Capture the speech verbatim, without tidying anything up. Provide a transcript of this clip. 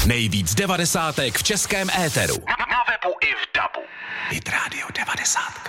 Nejvíc devadesátek v českém éteru. Na webu i v dabu. Hit Radio devadesát.